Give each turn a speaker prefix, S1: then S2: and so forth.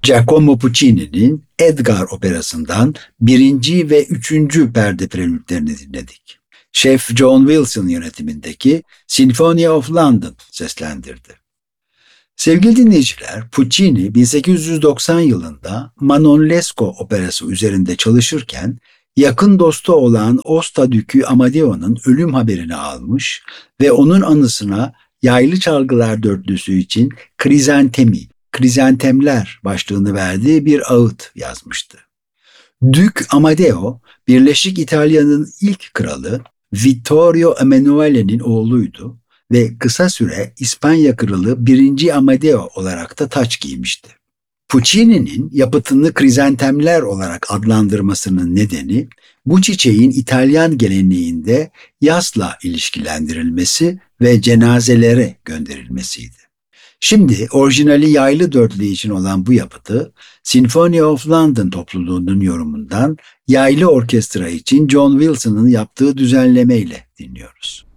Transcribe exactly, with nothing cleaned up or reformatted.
S1: Giacomo Puccini'nin Edgar operasından birinci ve üçüncü perde prelütlerini dinledik. Şef John Wilson yönetimindeki Symphony of London seslendirdi. Sevgili dinleyiciler, Puccini bin sekiz yüz doksan yılında Manon Lescaut operası üzerinde çalışırken yakın dostu olan Osta Dükü Amadeo'nun ölüm haberini almış ve onun anısına Yaylı Çalgılar Dörtlüsü için Krizantemi, Krizantemler başlığını verdiği bir ağıt yazmıştı. Dük Amadeo, Birleşik İtalya'nın ilk kralı Vittorio Emanuele'nin oğluydu ve kısa süre İspanya kralı birinci Amadeo olarak da taç giymişti. Puccini'nin yapıtını krizantemler olarak adlandırmasının nedeni bu çiçeğin İtalyan geleneğinde yasla ilişkilendirilmesi ve cenazelere gönderilmesiydi. Şimdi orijinali yaylı dörtlü için olan bu yapıtı Symphony of London topluluğunun yorumundan yaylı orkestra için John Wilson'ın yaptığı düzenlemeyle dinliyoruz.